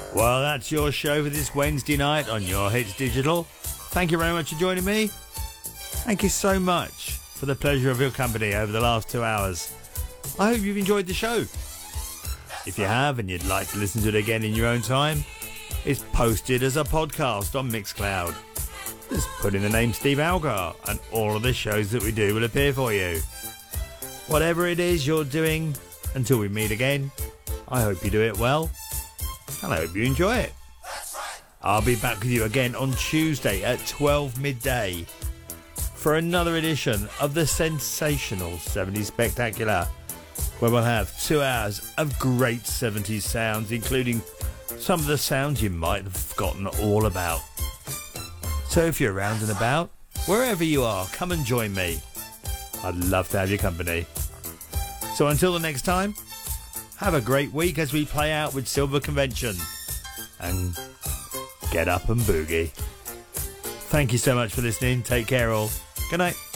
Well, that's your show for this Wednesday night on Your Hits Digital. Thank you very much for joining me. Thank you so much for the pleasure of your company over the last 2 hours. I hope you've enjoyed the show. If you have and you'd like to listen to it again in your own time, it's posted as a podcast on Mixcloud. Just put in the name Steve Algar and all of the shows that we do will appear for you. Whatever it is you're doing until we meet again, I hope you do it well and I hope you enjoy it. I'll be back with you again on Tuesday at 12 midday for another edition of the sensational 70s Spectacular, where we'll have 2 hours of great 70s sounds, including some of the sounds you might have forgotten all about. So if you're around and about, wherever you are, come and join me. I'd love to have your company. So until the next time, have a great week as we play out with Silver Convention and get up and boogie. Thank you so much for listening. Take care all. Good night.